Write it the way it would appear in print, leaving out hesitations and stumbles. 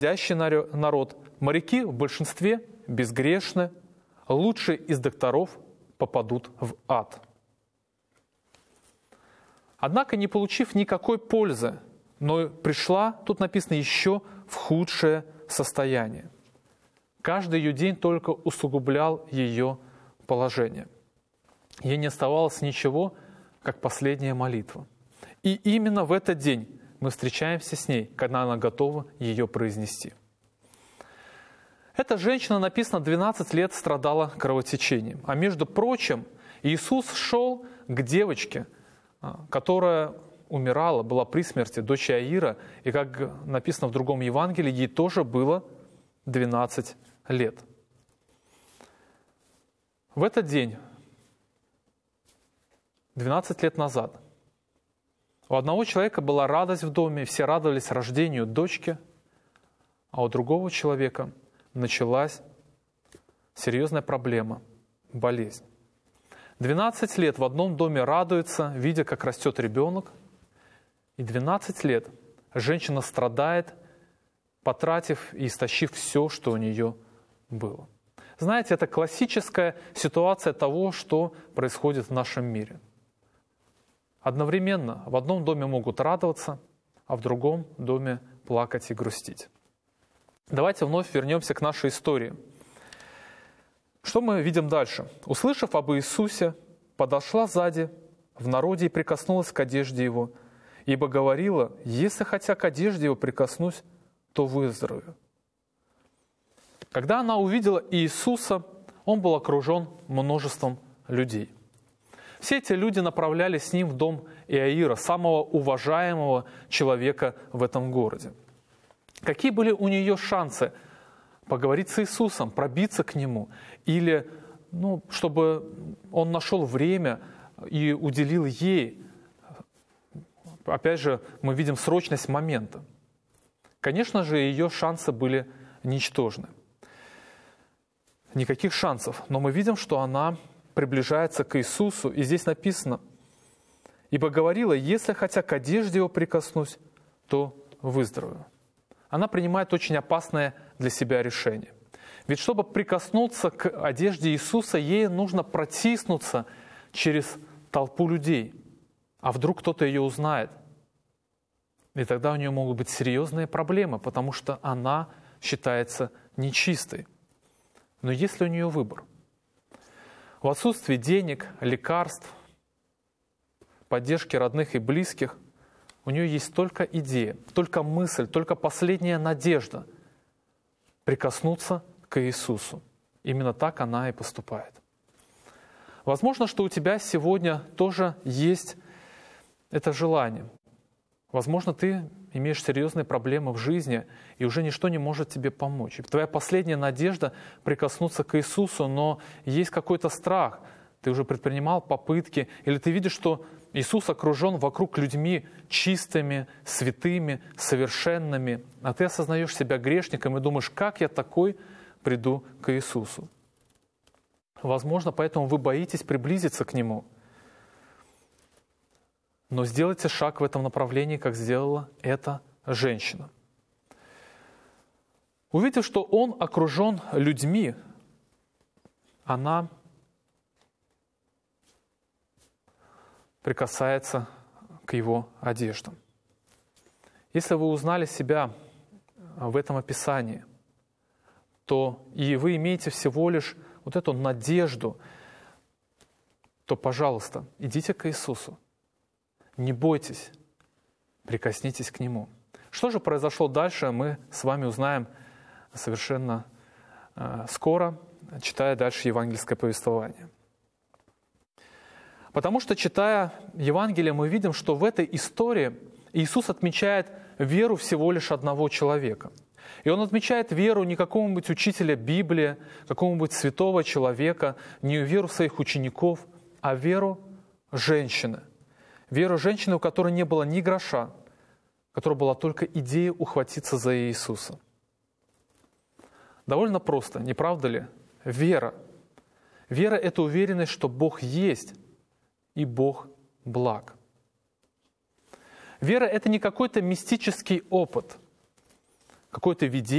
народ. Моряки в большинстве безгрешны, лучшие из докторов попадут в ад. Однако, не получив никакой пользы, но пришла, тут написано, еще в худшее состояние. Каждый ее день только усугублял ее положение. Ей не оставалось ничего, как последняя молитва. И именно в этот день мы встречаемся с ней, когда она готова ее произнести. Эта женщина, написано, 12 лет страдала кровотечением. А между прочим, Иисус шел к девочке, которая умирала, была при смерти, дочь Иаира, и, как написано в другом Евангелии, ей тоже было 12 лет. В этот день, 12 лет назад, у одного человека была радость в доме, все радовались рождению дочки, а у другого человека началась серьезная проблема – болезнь. 12 лет в одном доме радуются, видя, как растет ребенок, и 12 лет женщина страдает, потратив и истощив все, что у нее было. Знаете, это классическая ситуация того, что происходит в нашем мире. Одновременно в одном доме могут радоваться, а в другом доме плакать и грустить. Давайте вновь вернемся к нашей истории. Что мы видим дальше? Услышав об Иисусе, подошла сзади в народе и прикоснулась к одежде Его, ибо говорила: «Если хотя к одежде Его прикоснусь, то выздоровею». Когда она увидела Иисуса, Он был окружен множеством людей. Все эти люди направлялись с Ним в дом Иаира, самого уважаемого человека в этом городе. Какие были у нее шансы поговорить с Иисусом, пробиться к Нему, или чтобы Он нашел время и уделил ей? Опять же, мы видим срочность момента. Конечно же, ее шансы были ничтожны. Никаких шансов. Но мы видим, что она приближается к Иисусу, и здесь написано: «Ибо говорила, если хотя к одежде Его прикоснусь, то выздоровею». Она принимает очень опасное для себя решение. Ведь чтобы прикоснуться к одежде Иисуса, ей нужно протиснуться через толпу людей. А вдруг кто-то ее узнает? И тогда у нее могут быть серьезные проблемы, потому что она считается нечистой. Но есть ли у нее выбор? В отсутствии денег, лекарств, поддержки родных и близких, у нее есть только идея, только мысль, только последняя надежда прикоснуться к Иисусу. Именно так она и поступает. Возможно, что у тебя сегодня тоже есть это желание. Возможно, ты имеешь серьезные проблемы в жизни, и уже ничто не может тебе помочь. И твоя последняя надежда прикоснуться к Иисусу, но есть какой-то страх. Ты уже предпринимал попытки, или ты видишь, что Иисус окружен вокруг людьми чистыми, святыми, совершенными, а ты осознаешь себя грешником и думаешь: как я такой приду к Иисусу? Возможно, поэтому вы боитесь приблизиться к Нему. Но сделайте шаг в этом направлении, как сделала эта женщина. Увидев, что Он окружен людьми, она прикасается к Его одеждам. Если вы узнали себя в этом описании, то и вы имеете всего лишь вот эту надежду, то, пожалуйста, идите к Иисусу. Не бойтесь, прикоснитесь к Нему. Что же произошло дальше, мы с вами узнаем совершенно скоро, читая дальше евангельское повествование. Потому что, читая Евангелие, мы видим, что в этой истории Иисус отмечает веру всего лишь одного человека. И Он отмечает веру не какого-нибудь учителя Библии, какого-нибудь святого человека, не веру своих учеников, а веру женщины. Веру женщины, у которой не было ни гроша, у которой была только идея ухватиться за Иисуса. Довольно просто, не правда ли? Вера. Вера – это уверенность, что Бог есть, и Бог благ. Вера – это не какой-то мистический опыт, какое-то видение,